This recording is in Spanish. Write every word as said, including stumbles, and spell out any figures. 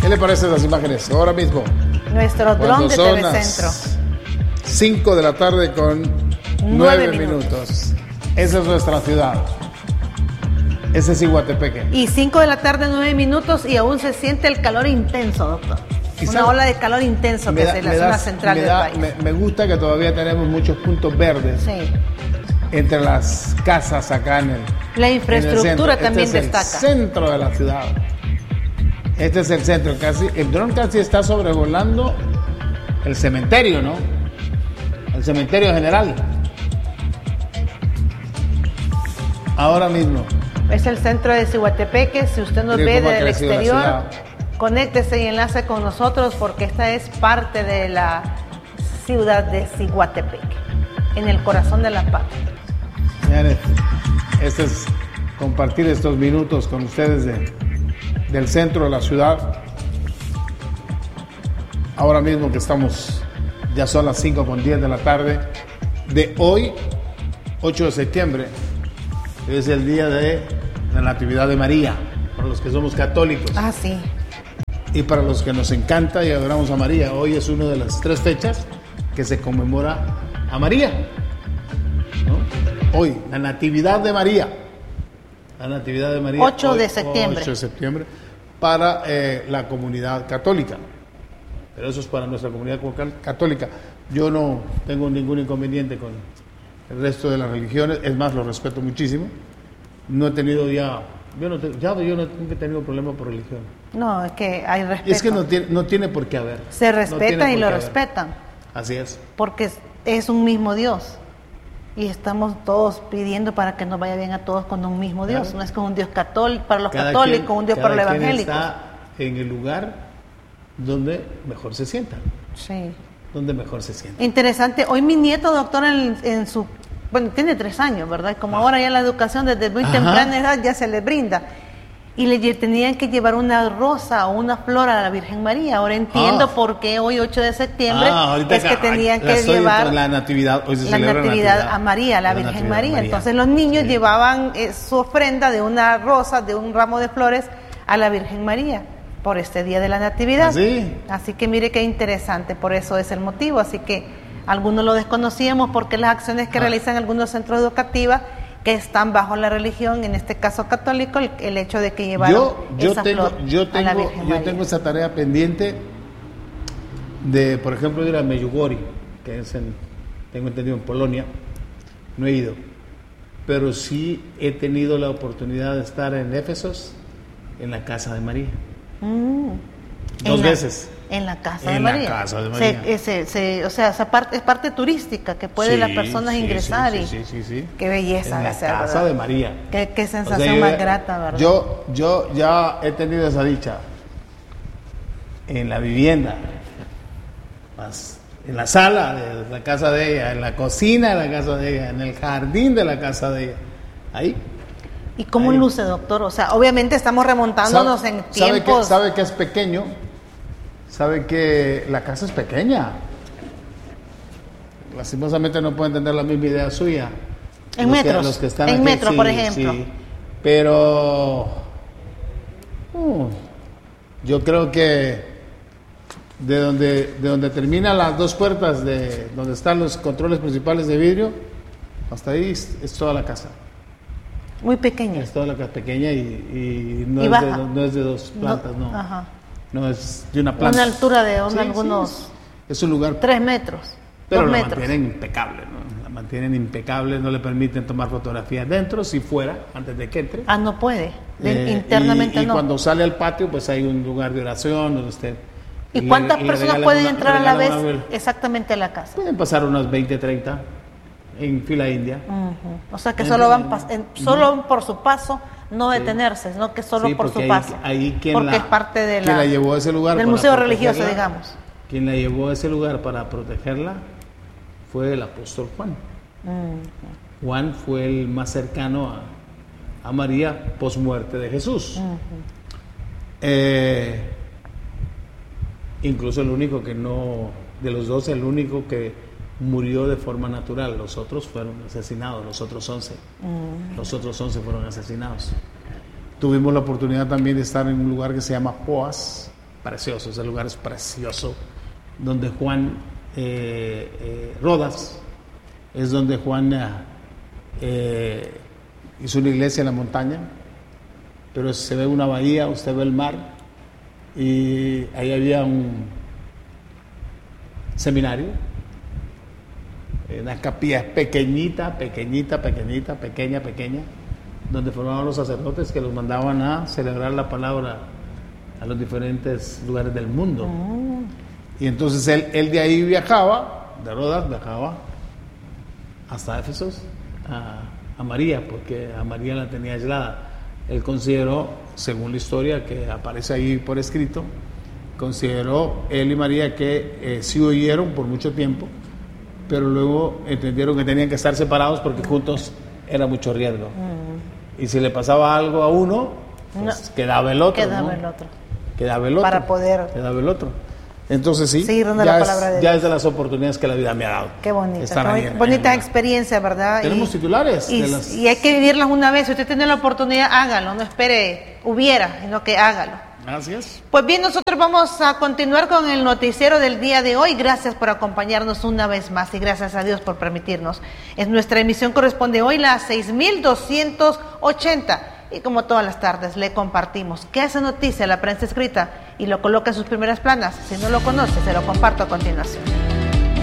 ¿Qué le parecen las imágenes? Ahora mismo. Nuestro dron de T V Centro. cinco de la tarde con nueve minutos. minutos. Esa es nuestra ciudad. Ese es Iguatepeque. Y cinco de la tarde, nueve minutos y aún se siente el calor intenso, doctor. Una sabe, ola de calor intenso que es en la zona da, central del da, país. Me, me gusta que todavía tenemos muchos puntos verdes. Sí. Entre las casas acá en el La infraestructura también este es destaca. El centro de la ciudad. Este es el centro. Casi, el dron casi está sobrevolando el cementerio, ¿no? El cementerio general. Ahora mismo. Es el centro de Iguatepeque. Si usted nos ve desde el exterior, conéctese y enlace con nosotros porque esta es parte de la ciudad de Iguatepeque, en el corazón de la patria. Señores, este es compartir estos minutos con ustedes de, del centro de la ciudad. Ahora mismo que estamos, ya son las cinco con diez de la tarde de hoy, ocho de septiembre. Es el día de la Natividad de María, para los que somos católicos. Ah, sí. Y para los que nos encanta y adoramos a María. Hoy es una de las tres fechas que se conmemora a María, ¿no? Hoy, la Natividad de María. La Natividad de María. ocho hoy, de septiembre. ocho de septiembre para eh, la comunidad católica. Pero eso es para nuestra comunidad católica. Yo no tengo ningún inconveniente con el resto de las religiones, es más, lo respeto muchísimo. No he tenido ya, yo no, te, ya yo no nunca he tenido problema por religión. No, es que hay respeto. Es que no tiene, no tiene por qué haber. Se respeta no y lo respetan. Así es. Porque es un mismo Dios. Y estamos todos pidiendo para que nos vaya bien a todos con un mismo Dios. Claro. No es con un Dios católico para los cada católicos, quien, un Dios para los evangélicos. Está en el lugar donde mejor se sienta. Sí. Donde mejor se sienta. Interesante. Hoy mi nieto, doctor, en, en su... Bueno, tiene tres años, ¿verdad? Como ah. ahora ya la educación desde muy Ajá. temprana edad ya se le brinda. Y le tenían que llevar una rosa o una flor a la Virgen María. Ahora entiendo ah. por qué hoy, ocho de septiembre, ah, es que tenían que llevar la natividad, hoy se la natividad, natividad a María, la, la Virgen María. María. Entonces los niños sí. llevaban eh, su ofrenda de una rosa, de un ramo de flores a la Virgen María por este día de la Natividad. ¿Así? Así que mire qué interesante, por eso es el motivo. Así que algunos lo desconocíamos porque las acciones que ah. realizan algunos centros educativos que están bajo la religión, en este caso católico, el, el hecho de que llevaron yo, yo esa tengo, flor yo tengo, a la Virgen yo María. tengo esa tarea pendiente de, por ejemplo, ir a Medjugorje, que es en, tengo entendido en Polonia, no he ido, pero sí he tenido la oportunidad de estar en Éfesos, en la casa de María, mm. dos en veces. La, en la casa en de María. En la casa de María. Se, se, se, o sea, esa parte, es parte turística que puede sí, las personas sí, ingresar sí, y sí, sí, sí. qué belleza en la hacer, casa ¿verdad? de María. Qué, qué sensación o sea, yo, más grata, ¿verdad? Yo, yo ya he tenido esa dicha en la vivienda, más en la sala de la casa de ella, en la cocina de la casa de ella, en el jardín de la casa de ella, ahí. ¿Y cómo ahí. luce, doctor? O sea, obviamente estamos remontándonos ¿Sabe, en sabe tiempos... Que, sabe que es pequeño, sabe que la casa es pequeña. Lastimosamente no pueden tener la misma idea suya. En los metros, que, los que están en aquí, metros, sí, por ejemplo. Sí. Pero uh, yo creo que de donde, de donde terminan las dos puertas, de donde están los controles principales de vidrio, hasta ahí es, es toda la casa. Muy pequeña. Es toda la casa pequeña y, y, no, y es baja. de, no es de dos plantas, no. no. Ajá. No es de una planta. Una altura de un, sí, algunos... Sí, es, es un lugar... Tres metros. Pero dos la metros. mantienen impecable, ¿no? La mantienen impecable, no le permiten tomar fotografías dentro, si fuera, antes de que entre. Ah, no puede. Eh, internamente y, y no. cuando sale al patio, pues hay un lugar de oración donde usted... ¿Y le, cuántas le personas pueden una, entrar a la vez una... exactamente a la casa? Pueden pasar unas veinte, treinta en fila india. Uh-huh. O sea que solo van pas- en, solo uh-huh. por su paso, no detenerse, sí. no que solo sí, por su ahí, paso. Ahí quien porque la, es parte de la, quien la llevó a ese lugar del museo religioso, digamos. Quien la llevó a ese lugar para protegerla fue el apóstol Juan. Uh-huh. Juan fue el más cercano a, a María post muerte de Jesús. Uh-huh. Eh, incluso el único que no, de los dos, el único que murió de forma natural. Los otros fueron asesinados, los otros once. Uh-huh. Los otros once fueron asesinados. Tuvimos la oportunidad también de estar en un lugar que se llama Poas, precioso, ese lugar es precioso, donde Juan eh, eh, Rodas, es donde Juan eh, hizo una iglesia en la montaña, pero se ve una bahía, usted ve el mar, y ahí había un seminario, una capilla pequeñita, pequeñita, pequeñita, pequeña, pequeña, donde formaban los sacerdotes que los mandaban a celebrar la palabra a los diferentes lugares del mundo. Oh. Y entonces él, él de ahí viajaba, de Rodas viajaba hasta Éfeso, a, a María, porque a María la tenía aislada. Él consideró, según la historia que aparece ahí por escrito, consideró él y María que eh, sí oyeron por mucho tiempo, pero luego entendieron que tenían que estar separados porque juntos era mucho riesgo. Mm. Y si le pasaba algo a uno, pues no, quedaba el otro. Quedaba ¿no? el otro. Quedaba el otro. Para poder. Quedaba el otro. Entonces sí, sí ya, la es, de ya es de las oportunidades que la vida me ha dado. Qué bonita, qué bonita, bonita en experiencia, ¿verdad? Tenemos y, titulares. Y, de las... y hay que vivirlas una vez. Si usted tiene la oportunidad, hágalo. No espere, hubiera, sino que hágalo. Gracias. Pues bien, nosotros vamos a continuar con el noticiero del día de hoy. Gracias por acompañarnos una vez más y gracias a Dios por permitirnos. Es nuestra emisión corresponde hoy la seis mil doscientos ochenta. Y como todas las tardes le compartimos qué hace noticia la prensa escrita y lo coloca en sus primeras planas. Si no lo conoce, se lo comparto a continuación.